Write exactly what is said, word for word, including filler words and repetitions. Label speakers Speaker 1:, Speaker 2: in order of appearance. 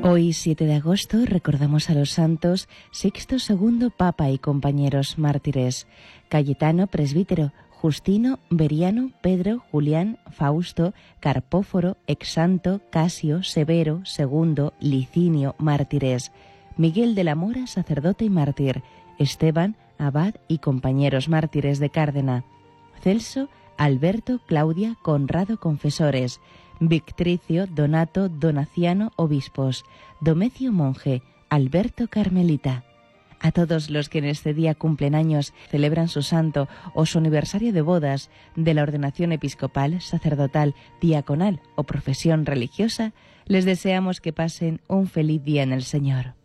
Speaker 1: Hoy, siete de agosto, recordamos a los santos Sixto segundo, Papa y compañeros mártires, Cayetano, presbítero, Justino, Beriano, Pedro, Julián, Fausto, Carpóforo, Exsanto, Casio, Severo, Segundo, Licinio, mártires, Miguel de la Mora, sacerdote y mártir, Esteban, abad y compañeros mártires de Cárdena, Celso, Alberto, Claudia, Conrado, confesores, Victricio, Donato, Donaciano, obispos, Domecio, monje, Alberto, carmelita. A todos los que en este día cumplen años, celebran su santo o su aniversario de bodas, de la ordenación episcopal, sacerdotal, diaconal o profesión religiosa, les deseamos que pasen un feliz día en el Señor.